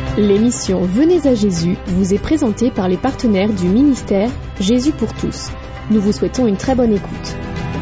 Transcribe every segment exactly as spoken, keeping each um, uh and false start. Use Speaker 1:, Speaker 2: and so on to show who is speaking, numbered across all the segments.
Speaker 1: L'émission Venez à Jésus vous est présentée par les partenaires du ministère Jésus pour tous. Nous vous souhaitons une très bonne écoute.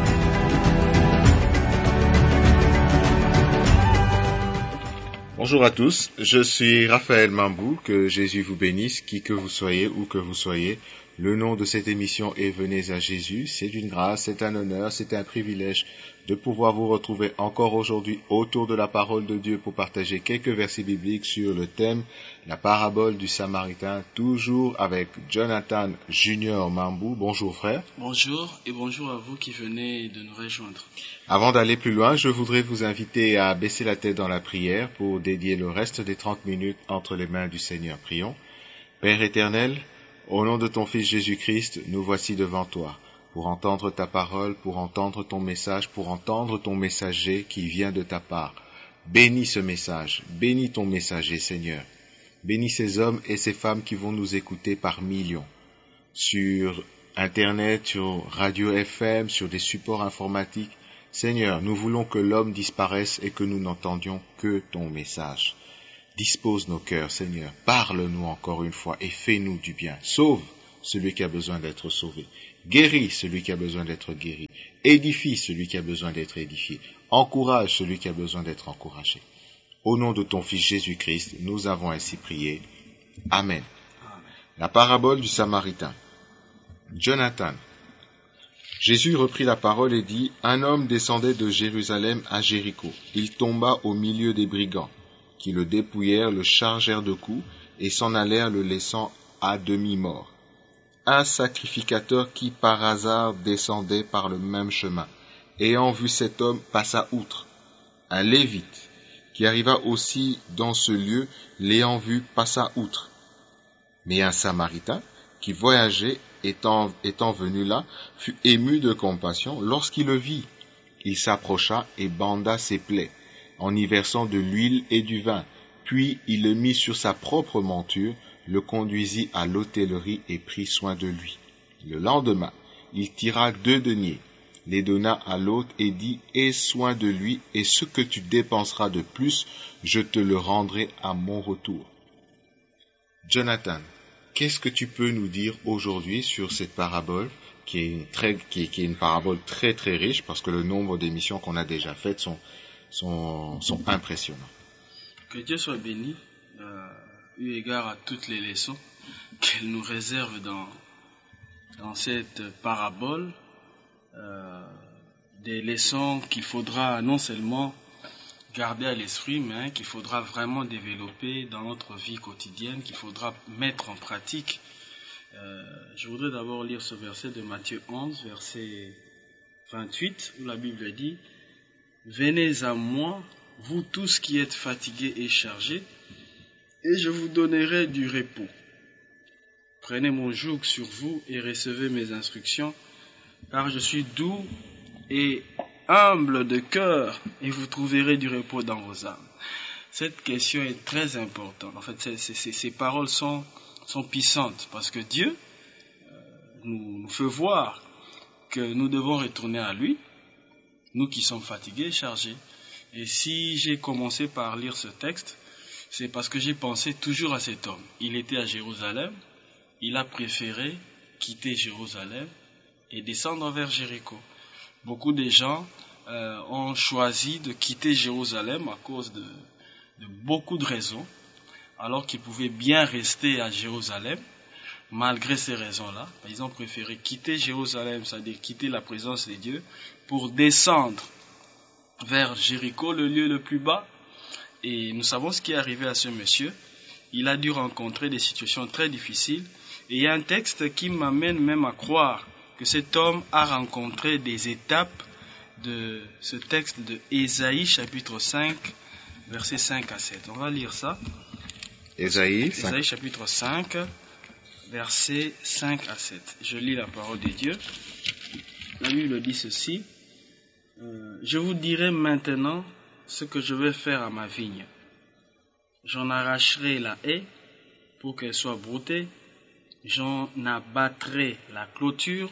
Speaker 2: Bonjour à tous, je suis Raphaël Mambou, que Jésus vous bénisse, qui que vous soyez, où que vous soyez. Le nom de cette émission est Venez à Jésus. C'est une grâce, c'est un honneur, c'est un privilège de pouvoir vous retrouver encore aujourd'hui autour de la parole de Dieu pour partager quelques versets bibliques sur le thème, la parabole du Samaritain, toujours avec Jonathan Junior Mambou. Bonjour frère.
Speaker 3: Bonjour et bonjour à vous qui venez de nous rejoindre.
Speaker 2: Avant d'aller plus loin, je voudrais vous inviter à baisser la tête dans la prière pour dédier le reste des trente minutes entre les mains du Seigneur. Prions. Père éternel, au nom de ton Fils Jésus-Christ, nous voici devant toi, pour entendre ta parole, pour entendre ton message, pour entendre ton messager qui vient de ta part. Bénis ce message, bénis ton messager, Seigneur. Bénis ces hommes et ces femmes qui vont nous écouter par millions, sur Internet, sur Radio F M, sur des supports informatiques. Seigneur, nous voulons que l'homme disparaisse et que nous n'entendions que ton message. Dispose nos cœurs, Seigneur. Parle-nous encore une fois et fais-nous du bien. Sauve celui qui a besoin d'être sauvé. Guéris celui qui a besoin d'être guéri. Édifie celui qui a besoin d'être édifié. Encourage celui qui a besoin d'être encouragé. Au nom de ton Fils Jésus-Christ, nous avons ainsi prié. Amen. Amen. La parabole du Samaritain. Jonathan. Jésus reprit la parole et dit, « Un homme descendait de Jérusalem à Jéricho. Il tomba au milieu des brigands, qui le dépouillèrent, le chargèrent de coups, et s'en allèrent le laissant à demi-mort. Un sacrificateur qui par hasard descendait par le même chemin, ayant vu cet homme, passa outre. Un lévite, qui arriva aussi dans ce lieu, l'ayant vu, passa outre. Mais un samaritain, qui voyageait, étant, étant venu là, fut ému de compassion lorsqu'il le vit. Il s'approcha et banda ses plaies, en y versant de l'huile et du vin, puis il le mit sur sa propre monture, le conduisit à l'hôtellerie et prit soin de lui. Le lendemain, il tira deux deniers, les donna à l'hôte et dit, « Aie soin de lui, et ce que tu dépenseras de plus, je te le rendrai à mon retour. » Jonathan, qu'est-ce que tu peux nous dire aujourd'hui sur cette parabole, qui est une, très, qui est, qui est une parabole très très riche, parce que le nombre d'émissions qu'on a déjà faites sont Sont, sont impressionnants.
Speaker 3: Que Dieu soit béni, euh, eu égard à toutes les leçons qu'il nous réserve dans, dans cette parabole, euh, des leçons qu'il faudra non seulement garder à l'esprit, mais hein, qu'il faudra vraiment développer dans notre vie quotidienne, qu'il faudra mettre en pratique. Euh, je voudrais d'abord lire ce verset de Matthieu onze, verset vingt-huit, où la Bible dit, « Venez à moi, vous tous qui êtes fatigués et chargés, et je vous donnerai du repos. Prenez mon joug sur vous et recevez mes instructions, car je suis doux et humble de cœur, et vous trouverez du repos dans vos âmes. » Cette question est très importante. En fait, c'est, c'est, ces paroles sont, sont puissantes, parce que Dieu euh, nous, nous fait voir que nous devons retourner à lui, nous qui sommes fatigués et chargés. Et si j'ai commencé par lire ce texte, c'est parce que j'ai pensé toujours à cet homme. Il était à Jérusalem, il a préféré quitter Jérusalem et descendre vers Jéricho. Beaucoup de gens euh, ont choisi de quitter Jérusalem à cause de, de beaucoup de raisons, alors qu'ils pouvaient bien rester à Jérusalem. Malgré ces raisons-là, ils ont préféré quitter Jérusalem, c'est-à-dire quitter la présence de Dieu, pour descendre vers Jéricho, le lieu le plus bas. Et nous savons ce qui est arrivé à ce monsieur. Il a dû rencontrer des situations très difficiles. Et il y a un texte qui m'amène même à croire que cet homme a rencontré des étapes de ce texte de Ésaïe, chapitre cinq, versets cinq à sept. On va lire ça.
Speaker 2: Ésaïe,
Speaker 3: Ésaïe chapitre cinq, versets cinq à sept. Je lis la parole de Dieu. La Bible dit ceci. Euh, je vous dirai maintenant ce que je vais faire à ma vigne. J'en arracherai la haie pour qu'elle soit broutée. J'en abattrai la clôture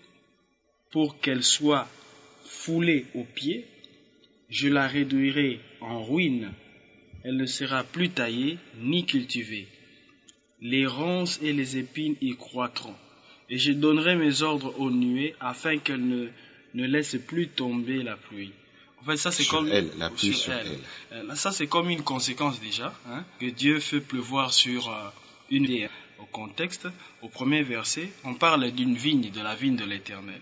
Speaker 3: pour qu'elle soit foulée aux pieds. Je la réduirai en ruine Elle ne sera plus taillée ni cultivée. Les ronces et les épines y croîtront. Et je donnerai mes ordres aux nuées afin qu'elles ne, ne laissent plus tomber la pluie. En fait, ça c'est
Speaker 2: sur
Speaker 3: comme
Speaker 2: elle, la pluie sur, sur
Speaker 3: elle.
Speaker 2: elle.
Speaker 3: Euh, ça c'est comme une conséquence déjà, hein, que Dieu fait pleuvoir sur euh, une vigne. Au contexte, au premier verset, on parle d'une vigne, de la vigne de l'Éternel.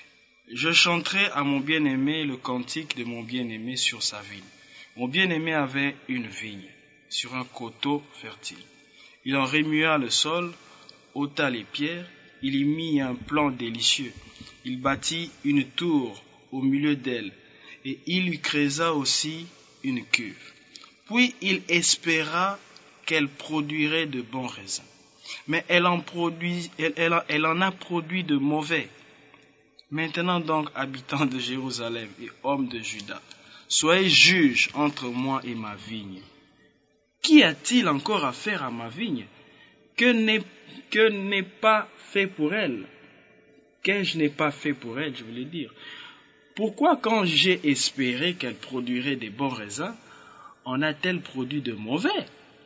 Speaker 3: Je chanterai à mon bien-aimé le cantique de mon bien-aimé sur sa vigne. Mon bien-aimé avait une vigne sur un coteau fertile. Il en remua le sol, ôta les pierres, il y mit un plan délicieux. Il bâtit une tour au milieu d'elle, et il lui creusa aussi une cuve. Puis il espéra qu'elle produirait de bons raisins. Mais elle en, produit, elle, elle, elle en a produit de mauvais. Maintenant donc, habitants de Jérusalem et hommes de Juda, soyez juges entre moi et ma vigne. Qu'y a-t-il encore à faire à ma vigne que n'ai, que n'ai pas fait pour elle? Que je n'ai pas fait pour elle, je voulais dire. Pourquoi quand j'ai espéré qu'elle produirait des bons raisins, en a-t-elle produit de mauvais?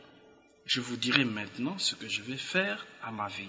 Speaker 3: Je vous dirai maintenant ce que je vais faire à ma vigne.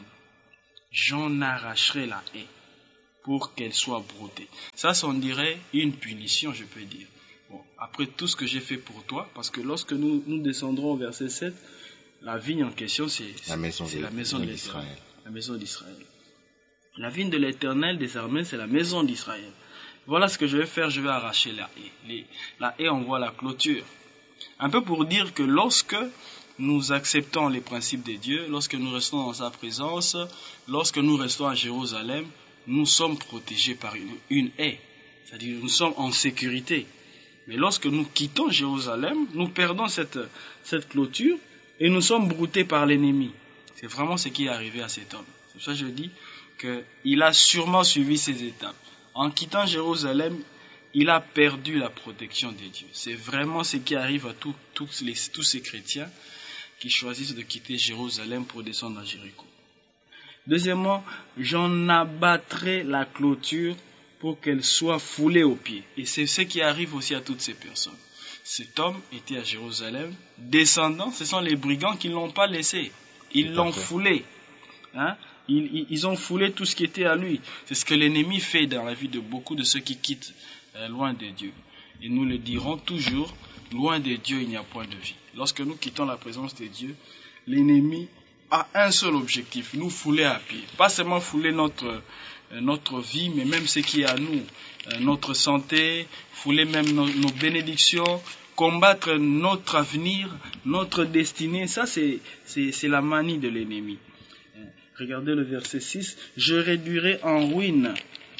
Speaker 3: J'en arracherai la haie pour qu'elle soit broutée. Ça, on dirait une punition, je peux dire. Bon, après tout ce que j'ai fait pour toi, parce que lorsque nous, nous descendrons au verset sept, la vigne en question, c'est la maison, c'est de, la maison de l'Éternel. La maison d'Israël. La vigne de l'Éternel, désormais, c'est la maison d'Israël. Voilà ce que je vais faire, je vais arracher la haie. Les, la haie, on voit la clôture. Un peu pour dire que lorsque nous acceptons les principes de Dieu, lorsque nous restons dans sa présence, lorsque nous restons à Jérusalem, nous sommes protégés par une, une haie. C'est-à-dire nous sommes en sécurité. Mais lorsque nous quittons Jérusalem, nous perdons cette, cette clôture et nous sommes broutés par l'ennemi. C'est vraiment ce qui est arrivé à cet homme. C'est pour ça que je dis qu'il a sûrement suivi ces étapes. En quittant Jérusalem, il a perdu la protection de Dieu. C'est vraiment ce qui arrive à tous, tous, les, tous ces chrétiens qui choisissent de quitter Jérusalem pour descendre à Jéricho. Deuxièmement, j'en abattrai la clôture pour qu'elle soit foulée aux pieds. Et c'est ce qui arrive aussi à toutes ces personnes. Cet homme était à Jérusalem, descendant, ce sont les brigands qui ne l'ont pas laissé. Ils l'ont foulé. Hein? Ils, ils, ils ont foulé tout ce qui était à lui. C'est ce que l'ennemi fait dans la vie de beaucoup de ceux qui quittent euh, loin de Dieu. Et nous le dirons toujours, loin de Dieu, il n'y a point de vie. Lorsque nous quittons la présence de Dieu, l'ennemi a un seul objectif, nous fouler à pied. Pas seulement fouler notre, euh, notre vie, mais même ce qui est à nous. Euh, notre santé, fouler même nos, nos bénédictions, combattre notre avenir, notre destinée. Ça, c'est, c'est, c'est la manie de l'ennemi. Regardez le verset six. Je réduirai en ruine.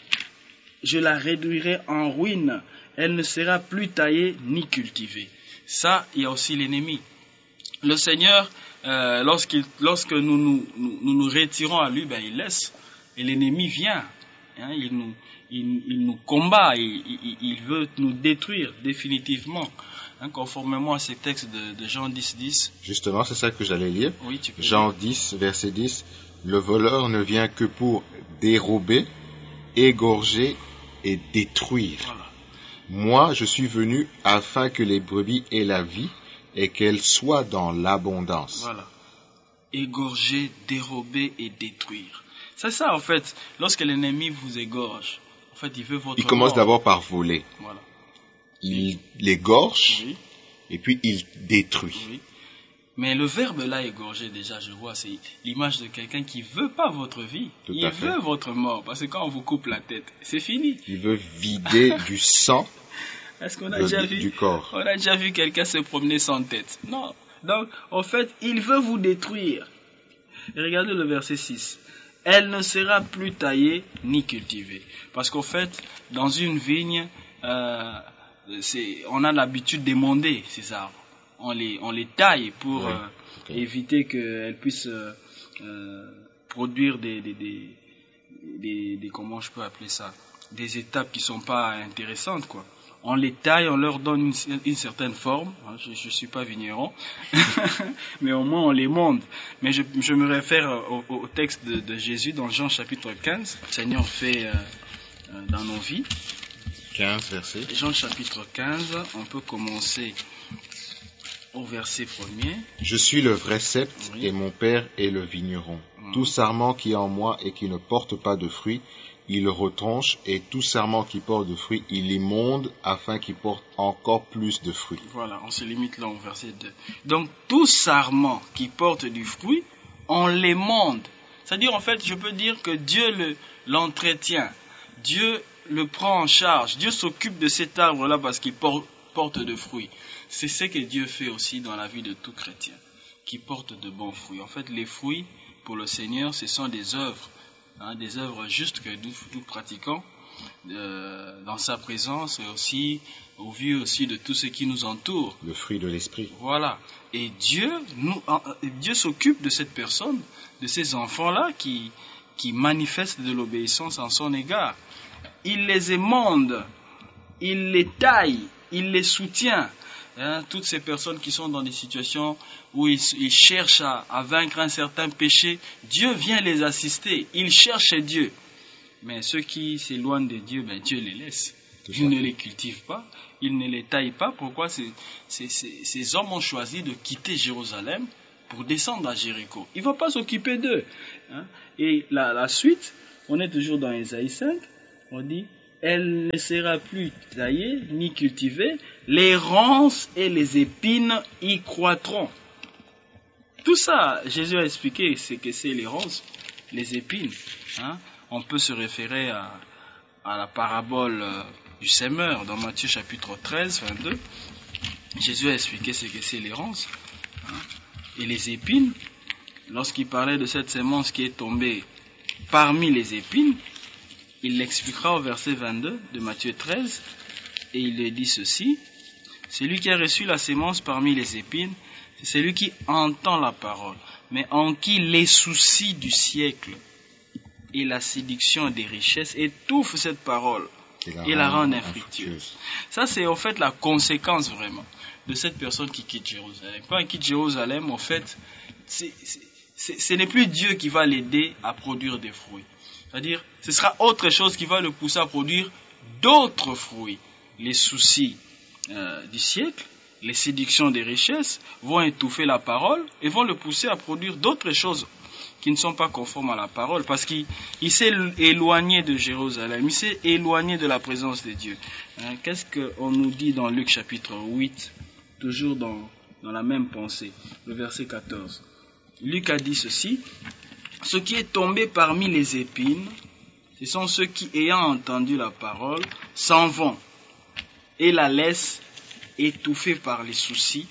Speaker 3: Je la réduirai en ruine. Elle ne sera plus taillée ni cultivée. Ça, il y a aussi l'ennemi. Le Seigneur, euh, lorsqu'il, lorsque nous nous, nous nous nous retirons à lui, ben, il laisse. Et l'ennemi vient. Hein, il, nous, il, il nous combat. Il, il, il veut nous détruire définitivement. Hein, conformément à ces textes de, de Jean dix, dix.
Speaker 2: Justement, c'est ça que j'allais lire.
Speaker 3: Oui, tu peux
Speaker 2: Jean
Speaker 3: lire.
Speaker 2: dix, verset dix. Le voleur ne vient que pour dérober, égorger et détruire.
Speaker 3: Voilà.
Speaker 2: Moi, je suis venu afin que les brebis aient la vie et qu'elles soient dans l'abondance.
Speaker 3: Voilà. Égorger, dérober et détruire. C'est ça, en fait. Lorsque l'ennemi vous égorge, en fait, il veut votre
Speaker 2: Il commence
Speaker 3: mort.
Speaker 2: d'abord par voler.
Speaker 3: Voilà.
Speaker 2: Il l'égorge,
Speaker 3: Oui.
Speaker 2: et puis il détruit.
Speaker 3: Oui. Mais le verbe là, égorger, déjà, je vois, c'est l'image de quelqu'un qui veut pas votre vie.
Speaker 2: Tout
Speaker 3: il
Speaker 2: à fait.
Speaker 3: veut votre mort. Parce que quand on vous coupe la tête, c'est fini.
Speaker 2: Il veut vider du sang
Speaker 3: Est-ce qu'on a
Speaker 2: de-
Speaker 3: déjà
Speaker 2: du
Speaker 3: vu,
Speaker 2: corps.
Speaker 3: on a déjà vu quelqu'un se promener sans tête? Non. Donc, en fait, il veut vous détruire. Et regardez le verset six. Elle ne sera plus taillée ni cultivée. Parce qu'en fait, dans une vigne, euh, c'est, on a l'habitude d'émonder ces arbres. On les, on les taille pour
Speaker 2: Oui,
Speaker 3: euh,
Speaker 2: ok.
Speaker 3: éviter qu'elles puissent euh, euh, produire des, des, des, des, des, comment je peux appeler ça, des étapes qui sont pas intéressantes, quoi. On les taille, on leur donne une, une certaine forme. Je ne suis pas vigneron, mais au moins on les monte. Mais je, je me réfère au, au texte de, de Jésus dans Jean chapitre quinze. Le Seigneur fait euh, euh, dans nos vies.
Speaker 2: quinze versets.
Speaker 3: Jean chapitre quinze, on peut commencer au verset premier.
Speaker 2: Je suis le vrai cep,
Speaker 3: Oui.
Speaker 2: et mon père est le vigneron.
Speaker 3: Mhm.
Speaker 2: Tout sarment qui est en moi et qui ne porte pas de fruits, il le retranche, et tout sarment qui porte de fruits, il l'immonde, afin qu'il porte encore plus de fruits.
Speaker 3: Voilà, on se limite là au verset deux. Donc, tout sarment qui porte du fruit, on l'émonde. C'est-à-dire, en fait, je peux dire que Dieu le, l'entretient. Dieu le prend en charge. Dieu s'occupe de cet arbre-là parce qu'il por- porte de fruits. C'est ce que Dieu fait aussi dans la vie de tout chrétien, qui porte de bons fruits. En fait, les fruits, pour le Seigneur, ce sont des œuvres, hein, des œuvres justes que nous, nous pratiquons euh, dans sa présence et aussi au vu aussi de tout ce qui nous entoure.
Speaker 2: Le fruit de l'esprit.
Speaker 3: Voilà. Et Dieu, nous, Dieu s'occupe de cette personne, de ces enfants-là qui, qui manifestent de l'obéissance en son égard. Il les émonde, il les taille, il les soutient. Hein, toutes ces personnes qui sont dans des situations où ils, ils cherchent à, à vaincre un certain péché, Dieu vient les assister, ils cherchent Dieu. Mais ceux qui s'éloignent de Dieu, ben Dieu les laisse. Il ne les cultive pas, il ne les taille pas. Pourquoi ces, ces, ces, ces hommes ont choisi de quitter Jérusalem pour descendre à Jéricho? Il ne va pas s'occuper d'eux. Hein. Et la, la suite, on est toujours dans Ésaïe cinq, on dit: elle ne sera plus taillée ni cultivée, les ronces et les épines y croîtront. Tout ça, Jésus a expliqué ce que c'est les ronces, les épines. Hein. On peut se référer à, à la parabole euh, du sémeur dans Matthieu chapitre treize, vingt-deux. Jésus a expliqué ce que c'est les ronces. Hein. Et les épines, lorsqu'il parlait de cette sémence qui est tombée parmi les épines, il l'expliquera au verset vingt-deux de Matthieu treize, et il le dit ceci: celui qui a reçu la sémence parmi les épines, c'est celui qui entend la parole, mais en qui les soucis du siècle et la séduction des richesses étouffent cette parole et la, et la rendent infructueuse. Ça, c'est en fait la conséquence vraiment de cette personne qui quitte Jérusalem. Quand elle quitte Jérusalem, en fait, c'est, c'est, c'est, ce n'est plus Dieu qui va l'aider à produire des fruits. C'est-à-dire, ce sera autre chose qui va le pousser à produire d'autres fruits. Les soucis euh, du siècle, les séductions des richesses vont étouffer la parole et vont le pousser à produire d'autres choses qui ne sont pas conformes à la parole, parce qu'il il s'est éloigné de Jérusalem, il s'est éloigné de la présence de Dieu. Hein, qu'est-ce qu'on nous dit dans Luc chapitre huit, toujours dans, dans la même pensée, le verset quatorze. Luc a dit ceci: ce qui est tombé parmi les épines, ce sont ceux qui, ayant entendu la parole, s'en vont et la laissent étouffée par les soucis,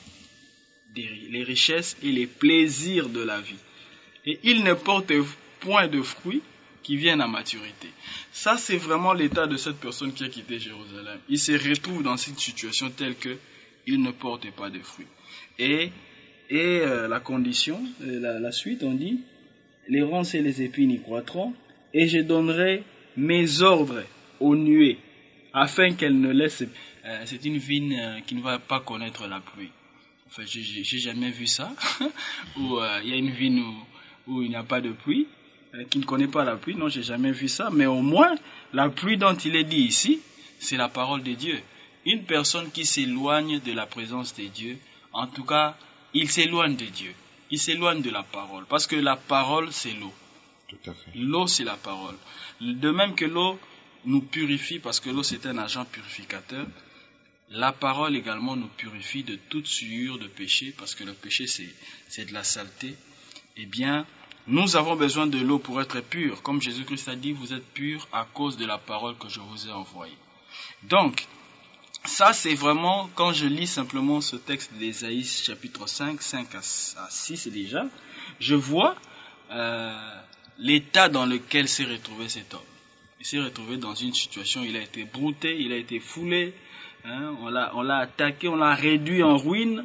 Speaker 3: les richesses et les plaisirs de la vie. Et ils ne portent point de fruits qui viennent à maturité. Ça, c'est vraiment l'état de cette personne qui a quitté Jérusalem. Il se retrouve dans cette situation telle que il ne porte pas de fruits. Et, et euh, la condition, la, la suite, on dit: les ronces et les épines y croîtront, et je donnerai mes ordres aux nuées, afin qu'elles ne laissent... Euh, c'est une vigne euh, qui ne va pas connaître la pluie. Enfin, j'ai, j'ai jamais vu ça, où il euh, y a une vigne où, où il n'y a pas de pluie, euh, qui ne connaît pas la pluie. Non, j'ai jamais vu ça, mais au moins, la pluie dont il est dit ici, c'est la parole de Dieu. Une personne qui s'éloigne de la présence de Dieu, en tout cas, il s'éloigne de Dieu. Il s'éloigne de la parole, parce que la parole, c'est l'eau.
Speaker 2: Tout à fait.
Speaker 3: L'eau, c'est la parole. De même que l'eau nous purifie, parce que l'eau, c'est un agent purificateur, la parole également nous purifie de toute souillure de péché, parce que le péché, c'est, c'est de la saleté. Eh bien, nous avons besoin de l'eau pour être purs. Comme Jésus-Christ a dit, vous êtes purs à cause de la parole que je vous ai envoyée. Donc, ça, c'est vraiment, quand je lis simplement ce texte d'Ésaïe chapitre cinq, cinq à six déjà, je vois euh, l'état dans lequel s'est retrouvé cet homme. Il s'est retrouvé dans une situation, il a été brouté, il a été foulé, hein, on l'a, on l'a attaqué, on l'a réduit en ruine,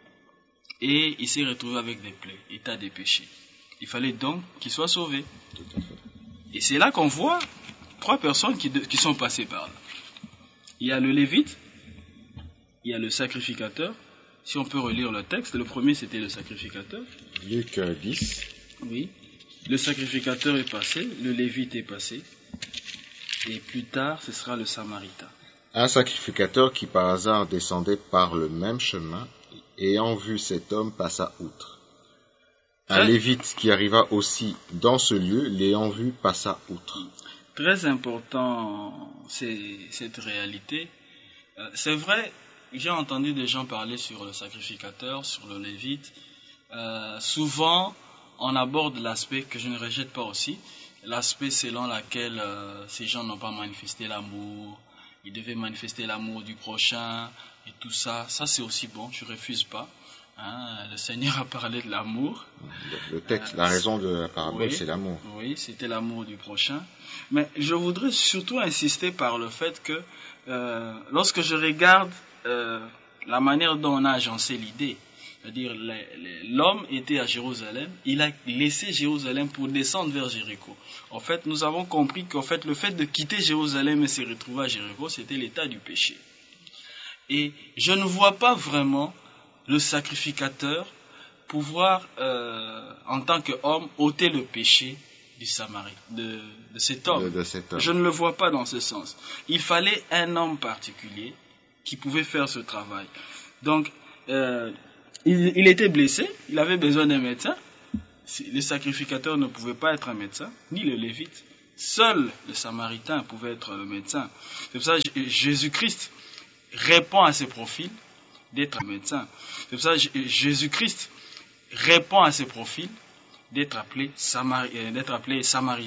Speaker 3: et il s'est retrouvé avec des plaies, état des péchés. Il fallait donc qu'il soit sauvé. Et c'est là qu'on voit trois personnes qui, de, qui sont passées par là. Il y a le lévite, il y a le sacrificateur. Si on peut relire le texte, le premier c'était le sacrificateur.
Speaker 2: Luc dix.
Speaker 3: Oui. Le sacrificateur est passé, le lévite est passé, et plus tard ce sera le samaritain.
Speaker 2: Un sacrificateur qui par hasard descendait par le même chemin ayant vu cet homme, passa outre. Un Lévite qui arriva aussi dans ce lieu, l'ayant vu, passa outre.
Speaker 3: Très important, c'est cette réalité. Euh, c'est vrai, j'ai entendu des gens parler sur le sacrificateur, sur le Lévite. Euh, souvent, on aborde l'aspect que je ne rejette pas aussi, l'aspect selon lequel euh, ces gens n'ont pas manifesté l'amour, ils devaient manifester l'amour du prochain et tout ça. Ça, c'est aussi bon, je ne refuse pas. Hein, le Seigneur a parlé de l'amour.
Speaker 2: Le, le texte, euh, la raison de la parabole,
Speaker 3: oui,
Speaker 2: c'est l'amour.
Speaker 3: Oui, c'était l'amour du prochain. Mais je voudrais surtout insister par le fait que euh, lorsque je regarde euh, la manière dont on a agencé l'idée, c'est-à-dire les, les, l'homme était à Jérusalem, il a laissé Jérusalem pour descendre vers Jéricho. En fait, nous avons compris qu'en fait, le fait de quitter Jérusalem et se retrouver à Jéricho, c'était l'état du péché. Et je ne vois pas vraiment le sacrificateur pouvoir, euh, en tant qu'homme, ôter le péché du Samari, de, de cet homme.
Speaker 2: De, de cet homme.
Speaker 3: Je ne le vois pas dans ce sens. Il fallait un homme particulier qui pouvait faire ce travail. Donc, euh, il, il était blessé, il avait besoin d'un médecin. Le sacrificateur ne pouvait pas être un médecin, ni le Lévite. Seul le Samaritain pouvait être le médecin. C'est pour ça que Jésus-Christ répond à ce profil d'être un médecin. C'est pour ça que Jésus-Christ répond à ce profil d'être appelé, Samari, d'être appelé Samaritain.